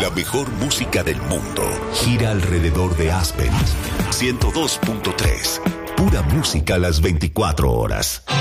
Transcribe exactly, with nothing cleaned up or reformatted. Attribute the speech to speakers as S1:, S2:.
S1: La mejor música del mundo gira alrededor de Aspen. ciento dos punto tres. Pura música a las veinticuatro horas.